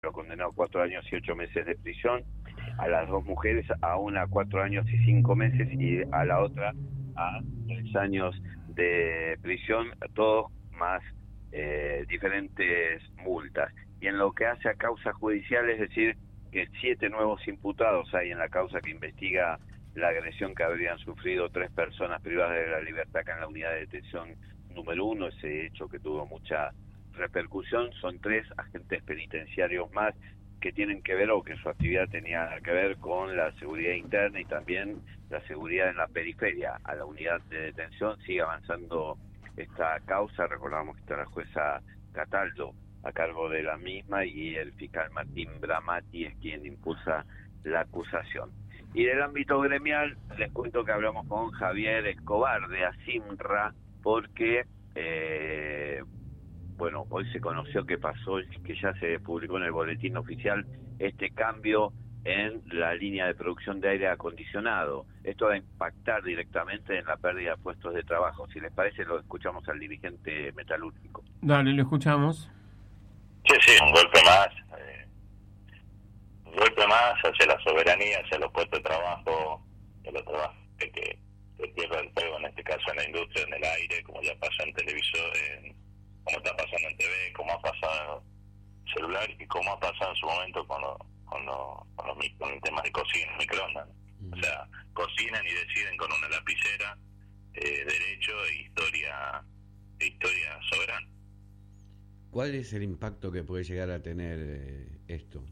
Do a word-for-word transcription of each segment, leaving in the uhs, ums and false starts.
lo condenó a cuatro años y ocho meses de prisión, a las dos mujeres a una a cuatro años y cinco meses y a la otra a tres años de prisión, todos más eh, diferentes multas. Y en lo que hace a causa judicial, es decir, que siete nuevos imputados hay en la causa que investiga la agresión que habrían sufrido tres personas privadas de la libertad acá en la unidad de detención número uno, ese hecho que tuvo mucha repercusión. Son tres agentes penitenciarios más que tienen que ver, o que su actividad tenía que ver con la seguridad interna y también la seguridad en la periferia. A la unidad de detención sigue avanzando esta causa. Recordamos que está la jueza Cataldo a cargo de la misma y el fiscal Martín Bramati es quien impulsa la acusación. Y del ámbito gremial, les cuento que hablamos con Javier Escobar de ASIMRA, porque eh, bueno, hoy se conoció que pasó, que ya se publicó en el boletín oficial este cambio en la línea de producción de aire acondicionado. Esto va a impactar directamente en la pérdida de puestos de trabajo. Si les parece, lo escuchamos al dirigente metalúrgico. Dale, lo escuchamos. Sí, sí, un golpe más, eh, un golpe más hacia la soberanía, hacia los puestos de trabajo, hacia los trabajos que, que se pierde el fuego, en este caso en la industria, en el aire, como ya pasó en televisor, en, como está pasando en T V, como ha pasado en celular y como ha pasado en su momento con, lo, con, lo, con, los, con el tema de cocina, microondas. Uh-huh. O sea, cocinan y deciden con una lapicera, eh, derecho e historia, e historia soberana. ¿Cuál es el impacto que puede llegar a tener eh, esto?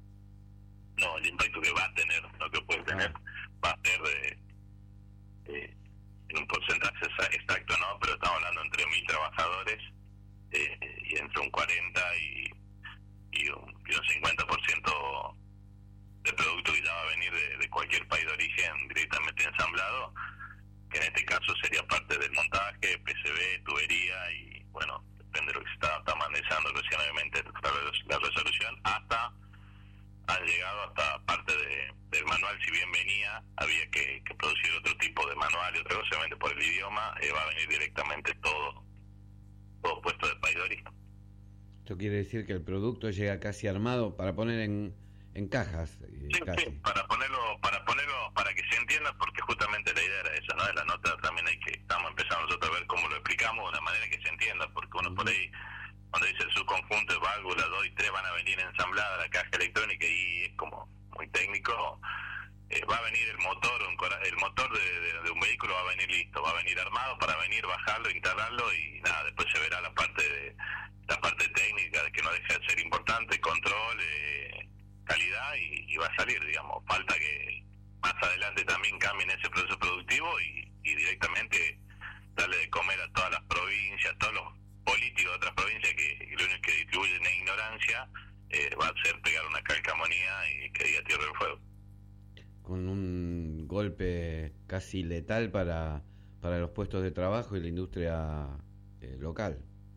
No, el impacto que va a tener, no que puede tener, va a ser de, eh, en un porcentaje exacto, no, pero estamos hablando entre mil trabajadores eh, y entre un cuarenta y, y, un, y un cincuenta por ciento de producto que ya va a venir de, de cualquier país de origen directamente ensamblado, que en este caso sería parte del montaje, P C B, tubería y, bueno, depende de lo que se está, está manejando recién, obviamente, la resolución, hasta han llegado hasta parte de, del manual. Si bien venía, había que, que producir otro tipo de manual y otra cosa, obviamente por el idioma, eh, va a venir directamente todo, todo puesto de país de origen. Esto quiere decir que el producto llega casi armado para poner en, en cajas. Eh, sí, casi. sí, para ponerlo, para ponerlo, para que se entienda, porque justamente la idea era esa, ¿no? De la nota también hay que, estamos empezando nosotros a ver cómo lo explicamos de una manera que se entienda, porque uno uh-huh. por ahí, cuando dice el subconjunto de válvulas dos y tres van a venir ensambladas la caja electrónica y es como muy técnico, eh, va a venir el motor, un, el motor de, de, de un vehículo va a venir listo, va a venir armado para venir, bajarlo, instalarlo y nada, después se verá la parte de la parte técnica, de que no deja de ser importante, control, eh, calidad y, y va a salir, digamos. Falta que más adelante también cambien ese proceso productivo y, y directamente darle de comer a todas las provincias, a todos los políticos de otras provincias que, que lo único que distribuyen es ignorancia, eh, va a ser pegar una calcamonía y que diga tierra del fuego. Con un golpe casi letal para, para los puestos de trabajo y la industria eh, local.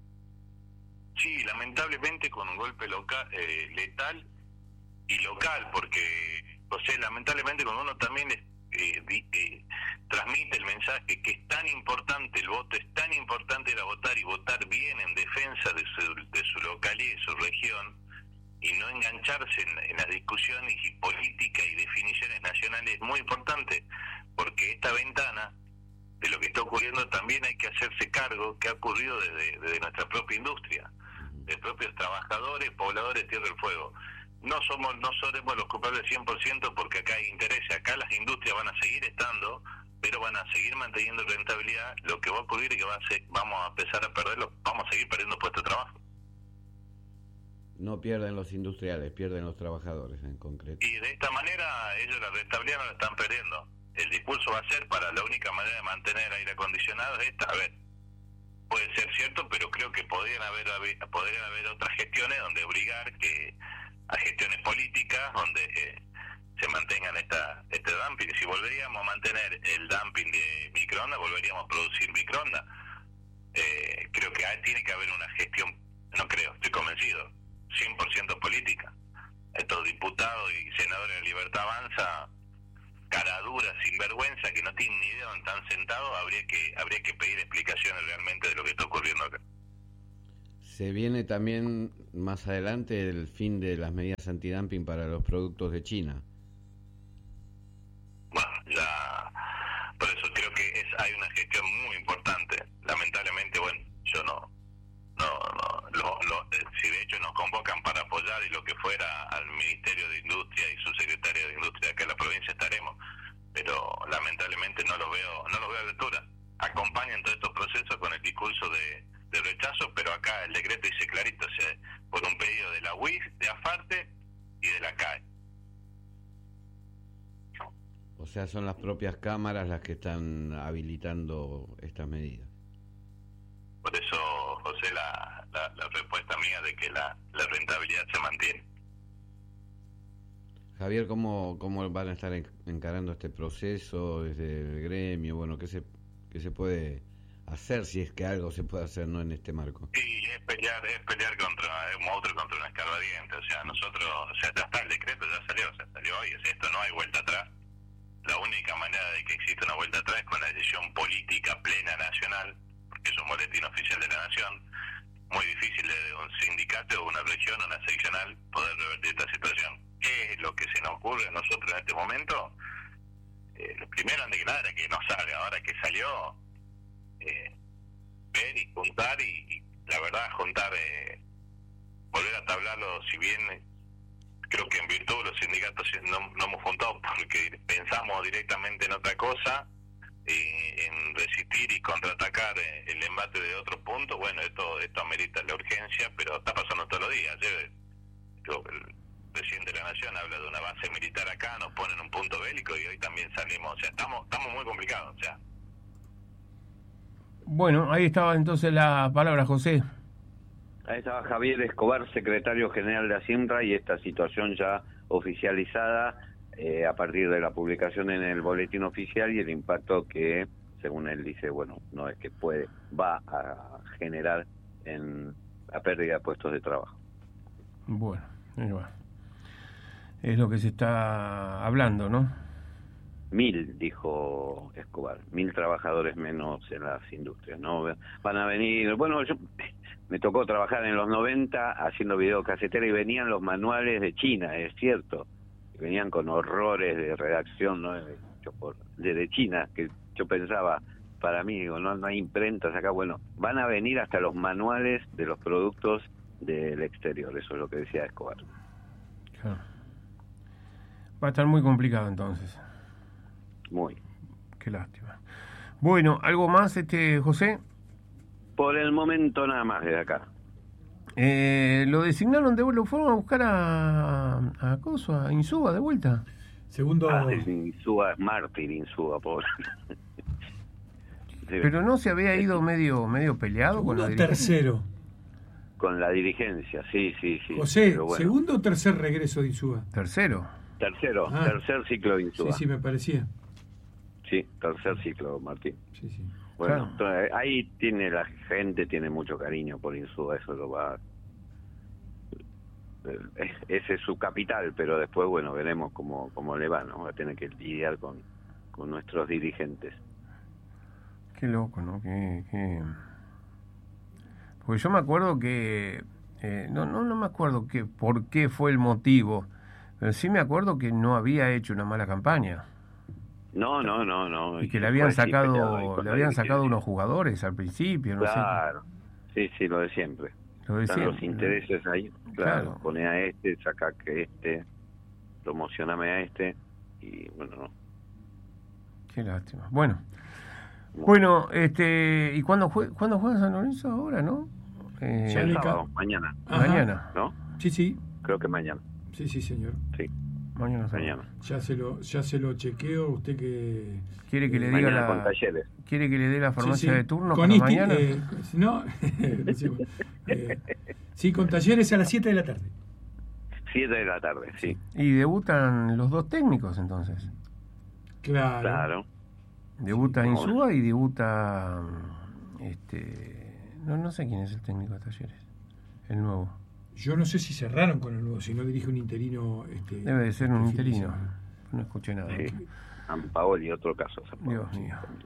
Sí, lamentablemente con un golpe local, eh, letal y local, porque, o sea, lamentablemente cuando uno también es, eh, di, eh, transmite el mensaje que es tan importante el voto, es tan importante ir a votar y votar bien en defensa de su, de su localidad y de su región, y no engancharse en, en las discusiones y política y definiciones nacionales, es muy importante, porque esta ventana de lo que está ocurriendo también hay que hacerse cargo que ha ocurrido desde, desde nuestra propia industria, de propios trabajadores, pobladores de Tierra del Fuego. No somos, no somos los culpables cien por ciento porque acá hay intereses, acá las industrias van a seguir estando, pero van a seguir manteniendo rentabilidad. Lo que va a ocurrir es que va a ser, vamos a empezar a perderlo, vamos a seguir perdiendo puestos de trabajo. No pierden los industriales, pierden los trabajadores en concreto. Y de esta manera ellos la rentabilidad no la están perdiendo. El discurso va a ser para la única manera de mantener aire acondicionado es esta, a ver, puede ser cierto, pero creo que podrían haber, podrían haber otras gestiones donde obligar que a gestiones políticas donde eh, se mantengan esta este dumping. Si volveríamos a mantener el dumping de microondas, volveríamos a producir microondas. Eh, creo que hay, tiene que haber una gestión, no creo, estoy convencido, cien por ciento política. Estos diputados y senadores de Libertad Avanza, cara dura, sinvergüenza, que no tienen ni idea de dónde están sentados, habría que habría que pedir explicaciones realmente de lo que está ocurriendo acá. Se viene también más adelante el fin de las medidas antidumping para los productos de China. Bueno, ya, por eso creo que es, hay una gestión muy importante. Lamentablemente, bueno, yo no, no, no, lo, lo, si de hecho nos convocan para apoyar y lo que fuera al Ministerio de Industria y su secretario de Industria acá en la provincia estaremos, pero lamentablemente no lo veo, no lo veo a la altura. Acompañan todos estos procesos con el discurso de, de rechazo, pero acá el decreto dice clarito, o sea, por un pedido de la U I F, de AFARTE y de la C A E. O sea, son las propias cámaras las que están habilitando estas medidas. Por eso, José, la, la, la respuesta mía de que la, la rentabilidad se mantiene. Javier, ¿cómo, cómo van a estar encarando este proceso desde el gremio? Bueno, ¿qué se, qué se puede hacer, si es que algo se puede hacer, no en este marco? Sí, es pelear, es pelear contra un monstruo, contra un escarbadiente. O sea, nosotros, o sea, ya está el decreto, ya salió, o sea, salió hoy, o sea, esto no hay vuelta atrás. La única manera de que exista una vuelta atrás es con la decisión política plena nacional, porque es un boletín oficial de la nación. Muy difícil de un sindicato o una región o una seccional poder revertir esta situación. ¿Qué es lo que se nos ocurre a nosotros en este momento? Eh, lo primero, antes que nada, era que no salga. Ahora que salió, eh, ver y juntar, y, y la verdad, juntar, eh, volver a tablarlo, si bien eh, creo que en virtud los sindicatos no, no hemos juntado porque pensamos directamente en otra cosa, eh, en resistir y contraatacar eh, el embate de otro punto. Bueno, esto esto amerita la urgencia, pero está pasando todos los días. Ayer creo que el presidente de la Nación habla de una base militar acá, nos ponen un punto bélico y hoy también salimos. O sea, estamos estamos muy complicados. O sea. Bueno, ahí estaba entonces la palabra, José. Ahí estaba Javier Escobar, secretario general de ASINRA, y esta situación ya oficializada eh, a partir de la publicación en el boletín oficial y el impacto que, según él dice, bueno, no es que puede, va a generar en la pérdida de puestos de trabajo. Bueno, ahí va. Es lo que se está hablando, ¿no? Mil, dijo Escobar, mil trabajadores menos en las industrias, ¿no? Van a venir, bueno, yo me tocó trabajar en los noventa haciendo videocasetera y venían los manuales de China, es cierto, venían con horrores de redacción, ¿no? Hecho por, desde China, que yo pensaba, para mí, digo, no, no hay imprentas acá, bueno, van a venir hasta los manuales de los productos del exterior, eso es lo que decía Escobar. Claro. Va a estar muy complicado entonces. Muy. Qué lástima. Bueno, ¿algo más, este José? Por el momento nada más desde acá. Eh, ¿Lo designaron de vuelta? ¿Lo fueron a buscar a, a Coso, a Insúa de vuelta? Segundo... Ah, Insúa, mártir Insúa, pobre. Sí. Pero no se había ido medio medio peleado Segundo con la o dirigencia. tercero. Con la dirigencia, sí, sí, sí. José, bueno. ¿segundo o tercer regreso de Insúa? Tercero. Tercero, Ah. tercer ciclo de Insúa. Sí, sí, me parecía. Sí, tercer ciclo, Martín. Sí, sí. Bueno, Claro. entonces, ahí tiene la gente, tiene mucho cariño por Insúa, eso lo va... eh, Ese es su capital, pero después, bueno, veremos cómo, cómo le va, ¿no? Va a tener que lidiar con, con nuestros dirigentes. Qué loco, ¿no? Qué, qué... Porque yo me acuerdo que... Eh, no, no, no me acuerdo que por qué fue el motivo, pero sí me acuerdo que no había hecho una mala campaña. No, no, no, no. Y que le habían Fue así peleado ahí sacado con le la habían sacado dirigencia. unos jugadores al principio, no Claro, sí, sí, lo de siempre. sé. Lo Están decía. los intereses ahí, claro, Claro. pone a este, saca que este, promocioname a este, y bueno, no. Qué lástima. Bueno. Bueno, este, ¿y cuándo juega, ¿cuándo juega San Lorenzo ahora, no? Eh, Ya El le sábado, ca- mañana, Ajá. mañana. ¿no? Sí, sí. Creo que mañana, Sí, sí, señor. sí, Mañana. sábado. mañana. Ya se lo, ya se lo chequeo. Usted que... ¿Quiere que le diga Mañana con la Talleres. quiere que le dé la farmacia Sí, sí. de turno con para Isti- mañana? eh, no, decimos, eh, sí, con Talleres a las siete de la tarde. siete de la tarde, sí, Y debutan los dos técnicos entonces. Claro. claro. Debuta Sí, Insúa y debuta este no no sé quién es el técnico de Talleres. El nuevo. Yo no sé si cerraron con el nuevo, si no dirige un interino. Este, Debe de ser un este fin de interino. semana. No escuché nada. Sí. San Paoli, otro caso. San Paoli. Dios mío.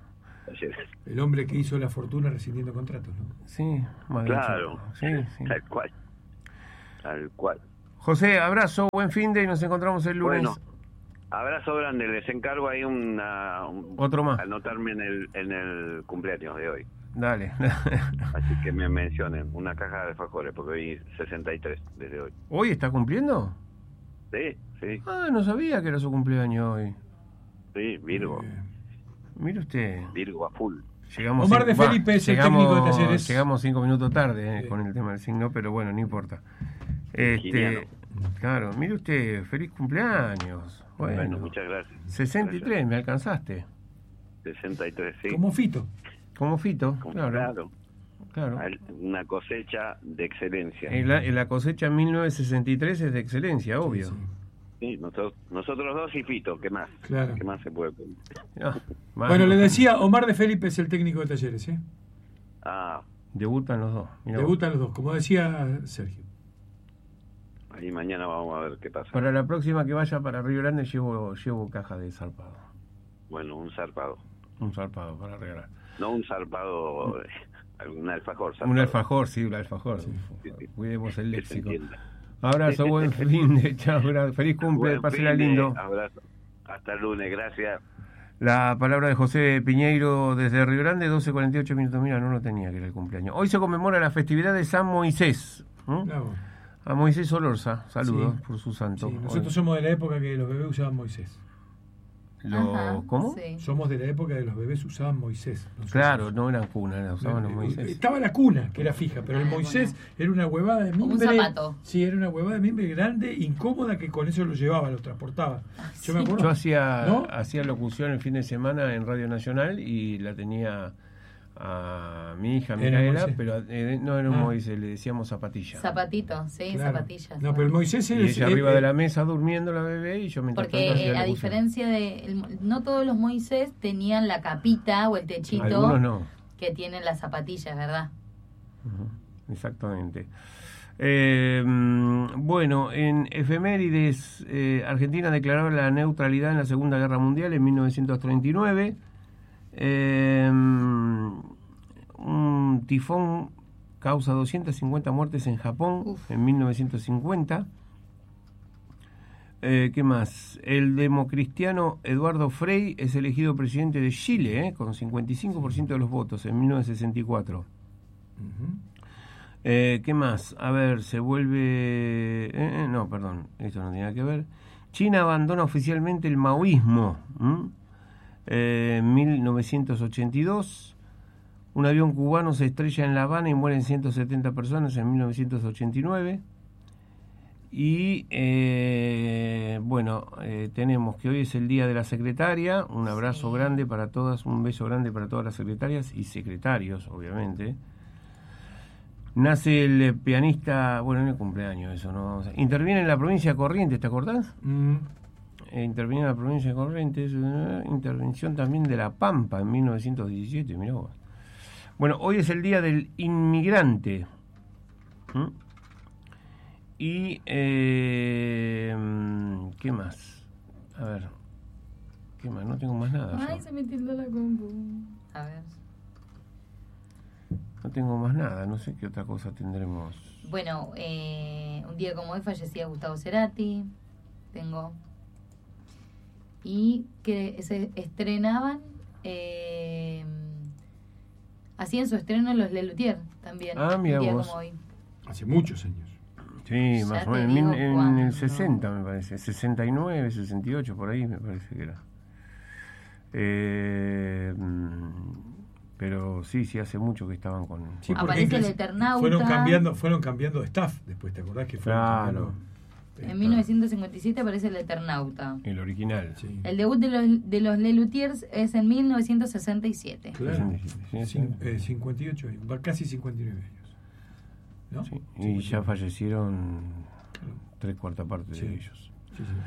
Talleres. El hombre que hizo la fortuna rescindiendo contratos, ¿no? Sí, más Claro, sí, sí. tal cual. Tal cual. José, abrazo, buen fin de y nos encontramos el lunes. Bueno, abrazo grande, les encargo ahí una, un, otro más. Anotarme en el, en el cumpleaños de hoy. Dale. Así que me mencionen una caja de alfajores, porque hoy sesenta y tres desde hoy. ¿Hoy está cumpliendo? Sí, sí, Ah, no sabía que era su cumpleaños hoy. sí, Virgo. Eh, Mire usted. Virgo a full. Llegamos Omar de va, Felipe es el llegamos, técnico de Talleres. Llegamos cinco minutos tarde eh, Sí. con el tema del signo, pero bueno, no importa. Este, Genial. claro, mire usted, feliz cumpleaños. Bueno, Bueno, muchas gracias. sesenta y tres, Gracias. me alcanzaste. sesenta y tres, sí. Como Fito. Como Fito, Como- claro. claro. claro. Al- Una cosecha de excelencia. En la, en la cosecha mil novecientos sesenta y tres es de excelencia, obvio. Sí, sí. Sí, nosotros, nosotros dos y Fito, ¿qué más? Claro. ¿Qué más se puede pedir? Ah, más- Bueno, le decía, Omar de Felipe es el técnico de Talleres, ¿eh? Ah, Debutan los dos. mirá vos. Debutan los dos, como decía Sergio. ahí mañana vamos a ver qué pasa. Para la próxima que vaya para Río Grande llevo, llevo caja de zarpado. Bueno, un zarpado. Un zarpado para regalar. No un zarpado, eh, un alfajor. Zarpado. Un alfajor, sí, un alfajor. Sí, sí. Cuidemos el Que se léxico. entienda. Abrazo, buen fin de chao, gra- feliz cumple, Buen pásela fin de- lindo. Abrazo. Hasta el lunes, gracias. La palabra de José Piñeiro desde Río Grande, doce cuarenta y ocho minutos. Mira, no lo tenía que era el cumpleaños. Hoy se conmemora la festividad de San Moisés. ¿Mm? Claro. A Moisés Olorza, saludos Sí. por su santo. Sí, nosotros somos de la época que los bebés usaban Moisés. Lo- Ajá, ¿Cómo? sí. Somos de la época de los bebés usaban Moisés. Nosotros- Claro, no eran cunas, eran- usaban los Eh, Moisés. Estaba la cuna, que era fija, pero el Ah, Moisés bueno. era una huevada de Como un mimbre. zapato. Sí, era una huevada de mimbre grande, incómoda, que con eso lo llevaba, lo transportaba. Yo me sí. acuerdo. Yo hacía, ¿No? hacía locución el fin de semana en Radio Nacional y la tenía a mi hija ¿Era Micaela, Moisés? pero eh, no era un Ah. Moisés, le decíamos zapatilla. Zapatito, sí, Claro. zapatillas. No, pero el Moisés Y es. ella es- arriba es- de la mesa durmiendo la bebé y yo mientras Porque tanto hacía eh, a locución. diferencia de... el- no todos los Moisés tenían la capita o el techito Algunos no. que tienen las zapatillas, ¿verdad? Ujú, exactamente. Eh, mm, bueno, en efemérides, eh, Argentina declaró la neutralidad en la Segunda Guerra Mundial en mil novecientos treinta y nueve. Eh, mm, un tifón causa doscientas cincuenta muertes en Japón Uf. en mil novecientos cincuenta. Eh, ¿Qué más? El democristiano Eduardo Frei es elegido presidente de Chile eh, con cincuenta y cinco por ciento de los votos en mil novecientos sesenta y cuatro. Ujú. Eh, ¿Qué más? A ver, se vuelve... eh, eh, no, perdón, esto no tiene nada que ver. China abandona oficialmente el maoísmo. ¿m? Eh, en mil novecientos ochenta y dos, un avión cubano se estrella en La Habana y mueren ciento setenta personas en mil novecientos ochenta y nueve. Y eh, bueno, eh, tenemos que hoy es el Día de la Secretaria. Un abrazo Sí. grande para todas, un beso grande para todas las secretarias y secretarios, obviamente. Nace el eh, pianista, bueno, en el cumpleaños eso, ¿no? Interviene en la provincia de Corrientes, ¿te acordás? Mm. Eh, interviene en la provincia de Corrientes, eh, intervención también de La Pampa en mil novecientos diecisiete, mirá vos. Bueno, hoy es el Día del Inmigrante. ¿Mm? Y, eh, ¿qué más? A ver, ¿qué más? No tengo más nada. yo. Ay, se me tildó la compu. A ver. No tengo más nada, no sé qué otra cosa tendremos. Bueno, eh, un día como hoy fallecía Gustavo Cerati. Tengo. Y que se estrenaban. Eh, hacían su estreno los Lelutier también. Ah, mira un día vos. como hoy. Hace muchos años. Sí, Ya más o te menos, en, digo mil- en cuándo. el sesenta me parece, sesenta y nueve, sesenta y ocho, por ahí me parece que era. Eh, mm, pero sí, sí, hace mucho que estaban con... Sí, con- porque Aparece el incluso Eternauta. Fueron cambiando, fueron cambiando de staff después, ¿te acordás que fueron Claro. cambiando? En mil novecientos cincuenta y siete aparece el Eternauta. el original. Sí. El debut de los, de los Lelutiers es en mil novecientos sesenta y siete. Claro. Sí, sí, sí. Cin- eh, cincuenta y ocho años, va casi cincuenta y nueve años. ¿No? Sí, y cincuenta y ya nueve. fallecieron Claro. tres cuartas partes Sí. de ellos. Sí, sí.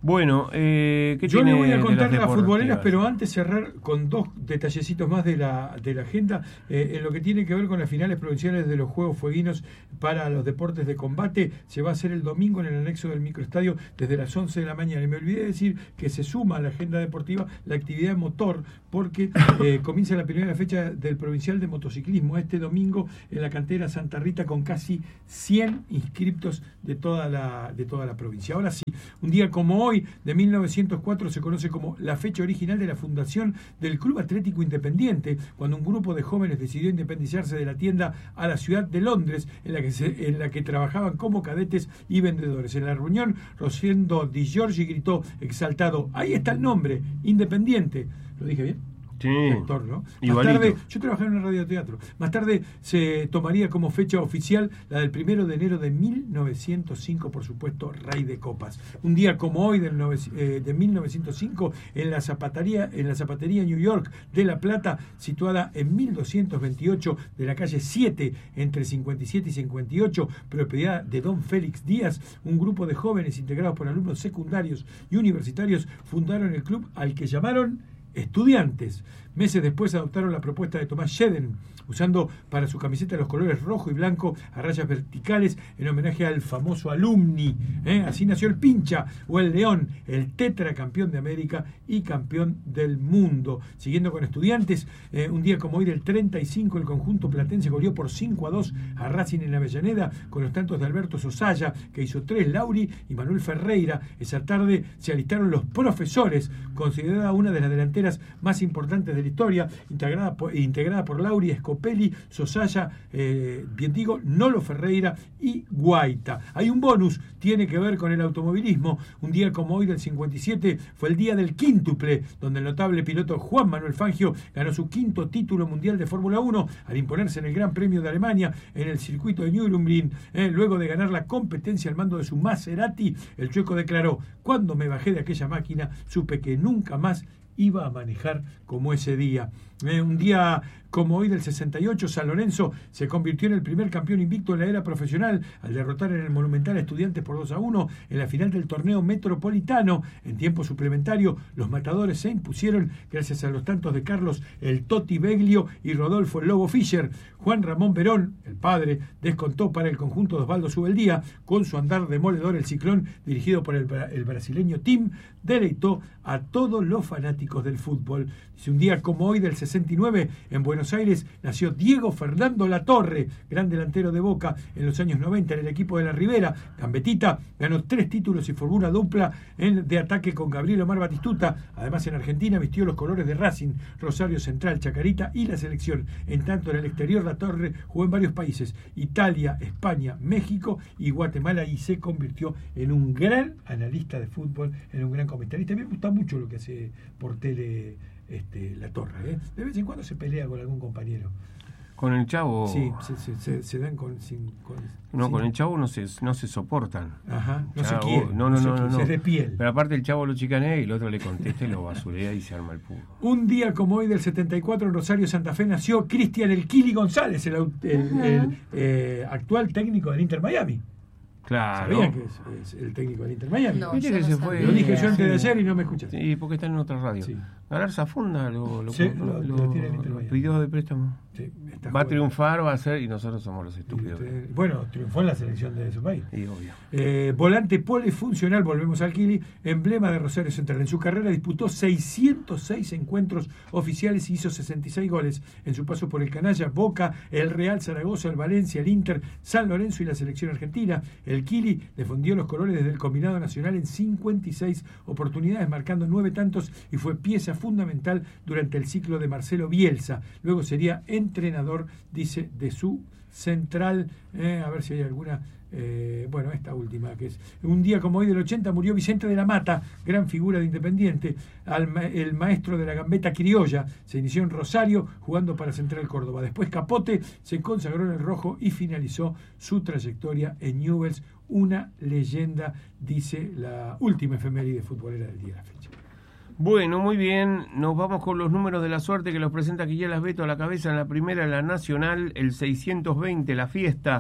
Bueno, eh, ¿qué Yo tiene le voy a de contar las las futboleras, deportivas? pero antes cerrar con dos detallecitos más de la, de la agenda, eh, en lo que tiene que ver con las finales provinciales de los Juegos Fueguinos para los deportes de combate. Se va a hacer el domingo en el anexo del microestadio desde las once de la mañana. Y me olvidé de decir que se suma a la agenda deportiva la actividad motor, porque eh, comienza la primera fecha del provincial de motociclismo este domingo en la cantera Santa Rita, con casi cien inscriptos de toda la, de toda la provincia. Ahora sí, un día como hoy, de mil novecientos cuatro, se conoce como la fecha original de la fundación del Club Atlético Independiente, cuando un grupo de jóvenes decidió independizarse de la tienda a la ciudad de Londres, en la que, se, en la que trabajaban como cadetes y vendedores. En la reunión, Rosendo Di Giorgi gritó exaltado: ahí está el nombre, Independiente. ¿Lo dije bien? Sí. Actor, ¿no? Más Igualito. tarde, yo trabajaba en un radioteatro. Más tarde se tomaría como fecha oficial la del primero de enero de mil novecientos cinco, por supuesto, Rey de Copas. Un día como hoy del nove, eh, de mil novecientos cinco, en la zapatería, en la zapatería New York de La Plata, situada en mil doscientos veintiocho de la calle siete, entre cincuenta y siete y cincuenta y ocho, propiedad de don Félix Díaz, un grupo de jóvenes integrados por alumnos secundarios y universitarios fundaron el club al que llamaron Estudiantes. Meses después adoptaron la propuesta de Tomás Shedden, usando para su camiseta los colores rojo y blanco a rayas verticales en homenaje al famoso alumni. ¿eh? Así nació el Pincha o el León, el tetracampeón de América y campeón del mundo. Siguiendo con Estudiantes, eh, un día como hoy del treinta y cinco, el conjunto platense goleó por cinco a dos a Racing en Avellaneda, con los tantos de Alberto Sosaya, que hizo tres, Lauri y Manuel Ferreira. Esa tarde se alistaron los Profesores, considerada una de las delanteras más importantes de la historia, integrada por, integrada por Lauri, Scopelli, Sosaya, eh, bien digo, Nolo Ferreira y Guaita. Hay un bonus, tiene que ver con el automovilismo. Un día como hoy del cincuenta y siete fue el día del quíntuple, donde el notable piloto Juan Manuel Fangio ganó su quinto título mundial de Fórmula uno al imponerse en el Gran Premio de Alemania en el circuito de Nürburgring. Eh, luego de ganar la competencia al mando de su Maserati, el chueco declaró: cuando me bajé de aquella máquina supe que nunca más iba a manejar como ese día. Eh, un día como hoy del sesenta y ocho, San Lorenzo se convirtió en el primer campeón invicto en la era profesional al derrotar en el Monumental a Estudiantes por dos a uno en la final del torneo metropolitano. En tiempo suplementario, los matadores se impusieron gracias a los tantos de Carlos el Toti Beglio y Rodolfo el Lobo Fischer. Juan Ramón Verón, el padre, descontó para el conjunto de Osvaldo Subeldía. Con su andar demoledor, el Ciclón, dirigido por el, el brasileño Tim, deleitó a todos los fanáticos del fútbol. Si un día como hoy del sesenta y nueve, en Buenos Aires, nació Diego Fernando Latorre, gran delantero de Boca en los años noventa en el equipo de la Ribera. Gambetita ganó tres títulos y formó una dupla en, de ataque con Gabriel Omar Batistuta. Además, en Argentina vistió los colores de Racing, Rosario Central, Chacarita y la selección. En tanto, en el exterior, Latorre jugó en varios países: Italia, España, México y Guatemala, y se convirtió en un gran analista de fútbol, en un gran comentarista. A mí me gusta mucho lo que hace por tele este, Latorre. ¿eh? De vez en cuando se pelea con algún compañero. Con el Chavo. Sí, se, se, se, se dan con, sin, con. No, sin... con el Chavo no se, no se soportan. Ajá, no Chavo, se quieren. No, no, no, no, no. Es de piel. Pero aparte el Chavo lo chicanea y el otro le contesta y lo basurea y se arma el pugo. Un día como hoy del setenta y cuatro, en Rosario, Santa Fe, nació Cristian El Kili González, el, el, el, el eh, actual técnico del Inter Miami. Claro. ¿Sabían que es, es el técnico del Inter Miami? No, Viste yo que no se sabía. fue. Lo dije yo antes de Sí. ayer y no me escuchaste. Sí, porque está en otra radio. Sí. Galarza Funda lo, lo, Sí, lo, lo- lo- lo tiene el Inter lo Miami. pidió de préstamo. Sí, está Va a joven. triunfar, va a ser, y nosotros somos los Y estúpidos. usted- Bueno, triunfó en la selección de su país. Y obvio. Eh, volante polifuncional, volvemos al Kili, emblema de Rosario Central. En su carrera disputó seiscientos seis encuentros oficiales y hizo sesenta y seis goles. En su paso por el Canalla, Boca, el Real Zaragoza, el Valencia, el Inter, San Lorenzo y la selección argentina. El Kili defendió los colores desde el combinado nacional en cincuenta y seis oportunidades, marcando nueve tantos, y fue pieza fundamental durante el ciclo de Marcelo Bielsa. Luego sería entrenador, dice, de su Central. Eh, a ver si hay alguna. Eh, bueno, esta última, que es un día como hoy del ochenta, murió Vicente de la Mata, gran figura de Independiente, al ma- el maestro de la gambeta criolla. Se inició en Rosario jugando para Central Córdoba. Después Capote se consagró en el rojo y finalizó su trayectoria en Newell's. Una leyenda, dice la última efeméride futbolera del día de la fecha. Bueno, muy bien. Nos vamos con los números de la suerte que los presenta Quiñones Beto a la cabeza. En la primera, la Nacional, el seiscientos veinte, la fiesta.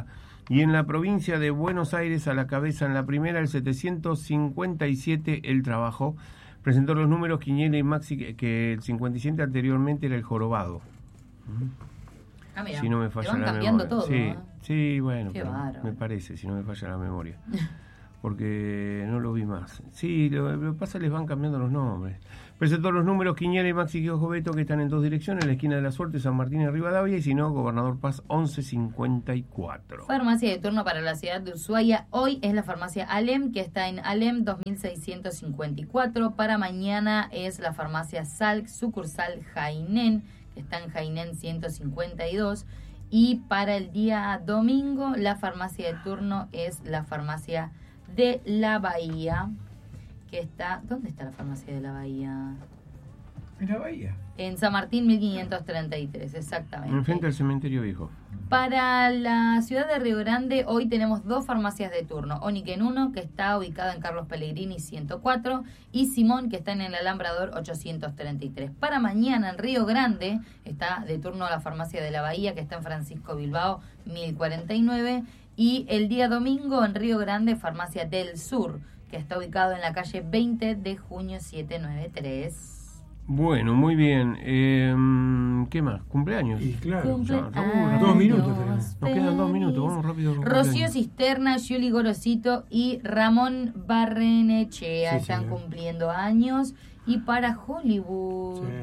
Y en la provincia de Buenos Aires, a la cabeza en la primera, el setecientos cincuenta y siete, El Trabajo. Presentó los números Quiniela y Maxi, que, que el cincuenta y siete anteriormente era El Jorobado. Ah, mira, si no me falla te van la cambiando memoria. todo. Sí, ¿eh? sí, bueno, Qué pero bárbaro. me parece, si no me falla la memoria. Porque no lo vi más. Sí, lo, lo que pasa es que les van cambiando los nombres. Presentó los números Quiniela y Maxi Quijoco Beto, que están en dos direcciones, en la esquina de la Suerte, San Martín y Rivadavia, y si no, Gobernador Paz once cincuenta y cuatro. Farmacia de turno para la ciudad de Ushuaia. Hoy es la farmacia Alem, que está en Alem dos mil seiscientos cincuenta y cuatro. Para mañana es la farmacia Salk, sucursal Jainén, que está en Jainén ciento cincuenta y dos. Y para el día domingo, la farmacia de turno es la farmacia de la Bahía, que está... ¿Dónde está la farmacia de la Bahía? En la Bahía. En San Martín mil quinientos treinta y tres, exactamente. Enfrente del cementerio viejo. Para la ciudad de Río Grande, hoy tenemos dos farmacias de turno. Oniken uno, que está ubicada en Carlos Pellegrini ciento cuatro, y Simón, que está en el Alambrador ochocientos treinta y tres. Para mañana, en Río Grande, está de turno la farmacia de la Bahía, que está en Francisco Bilbao mil cuarenta y nueve. Y el día domingo, en Río Grande, farmacia del Sur, que está ubicado en la calle veinte de junio setecientos noventa y tres. Bueno, muy bien. Eh, ¿Qué más? ¿Cumpleaños? Y claro, Cumple ya, Raúl, dos minutos años tenemos. Nos quedan dos minutos, feliz. vamos rápido. con Rocío cumpleaños. Cisterna, Juli Gorosito y Ramón Barrenechea Sí, están señor. cumpliendo años. Y para Hollywood, Sí.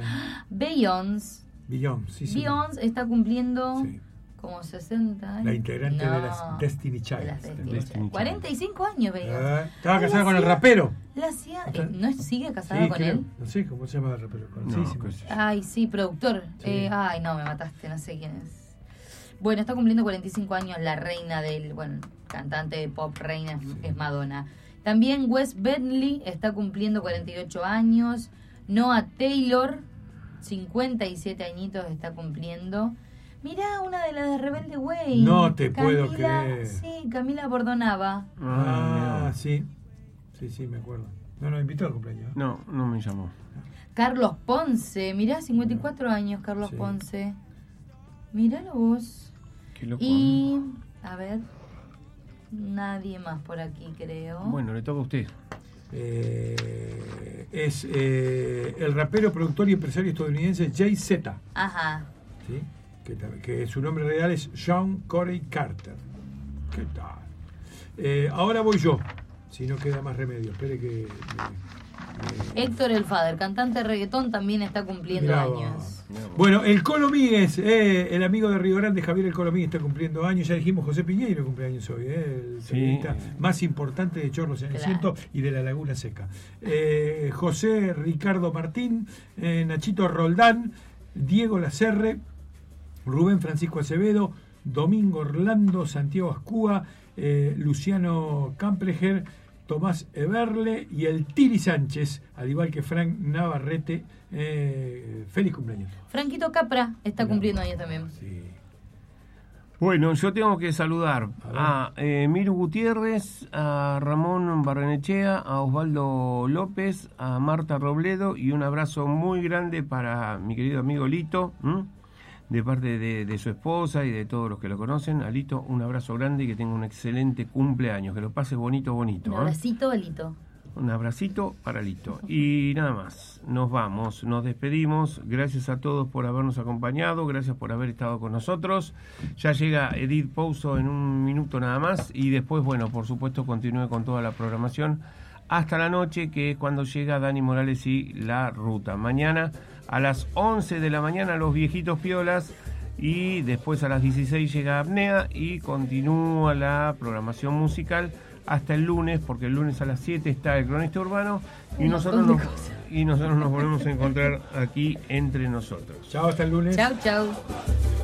Beyoncé, Billón, sí, sí. Beyoncé está cumpliendo Sí. como sesenta años. La integrante No, de las Destiny de Child. las Destiny Destiny Child. Child. cuarenta y cinco años, Beyoncé. Ah, estaba Ay, casada la con el hacía- rapero. La hacía, eh, ¿no sigue casada Sí, con creo. él? No sé cómo se llama el rapero. No, Conocidísimo. qué sé yo. Ay, sí, productor. Sí. Eh, ay, no, me mataste, no sé quién es. Bueno, está cumpliendo cuarenta y cinco años la reina del, bueno, cantante de pop reina es- Sí. es Madonna. También Wes Bentley está cumpliendo cuarenta y ocho años. Noah Taylor, cincuenta y siete añitos está cumpliendo. Mirá, una de las de Rebelde Way. No te puedo creer. Sí, Camila Bordonava. Ah, Ah, sí. Sí, sí, me acuerdo. No nos invitó al cumpleaños. ¿eh? no, no me llamó. Carlos Ponce, mirá, cincuenta y cuatro años Carlos Sí. Ponce. Míralo vos. Qué loco. Y, a ver, nadie más por aquí, creo. Bueno, le toca a usted. Eh, es eh, el rapero, productor y empresario estadounidense Jay Z, Ajá. ¿sí? que, ta- que su nombre real es Sean Corey Carter. ¿Qué tal? Eh, ahora voy yo, si no queda más remedio. Espere que... me- me- Héctor El Father, cantante de reggaetón, también está cumpliendo Mirá años. vos. Bueno, el Colo Míguez, eh, el amigo de Río Grande, Javier el Colo Míguez, está cumpliendo años. Ya dijimos José Piñeiro cumpleaños hoy, eh, el Sí. periodista más importante de Chorros en el Claro. Ciento y de la Laguna Seca. Eh, José Ricardo Martín, eh, Nachito Roldán, Diego Lacerre, Rubén Francisco Acevedo, Domingo Orlando, Santiago Ascúa, eh, Luciano Campleger, Tomás Everle y el Tiri Sánchez, al igual que Frank Navarrete. Eh, feliz cumpleaños. Franquito Capra está Mirá. cumpliendo años también. Sí. Bueno, yo tengo que saludar A a eh, Miru Gutiérrez, a Ramón Barrenechea, a Osvaldo López, a Marta Robledo y un abrazo muy grande para mi querido amigo Lito, ¿m? de parte de, de su esposa y de todos los que lo conocen. A Lito, un abrazo grande y que tenga un excelente cumpleaños, que lo pase bonito, bonito. Un ¿eh? abracito, Alito. Un abracito para Lito. Y nada más, nos vamos, nos despedimos. Gracias a todos por habernos acompañado, gracias por haber estado con nosotros. Ya llega Edith Pouso en un minuto nada más y después, bueno, por supuesto, continúe con toda la programación hasta la noche, que es cuando llega Dani Morales y La Ruta. Mañana a las once de la mañana Los Viejitos Piolas y después a las dieciséis llega Apnea y continúa la programación musical hasta el lunes, porque el lunes a las siete está el Cronista Urbano y Un nosotros, montón de nos, cosas. y nosotros nos volvemos a encontrar aquí entre nosotros. Chao, hasta el lunes. Chau, chau.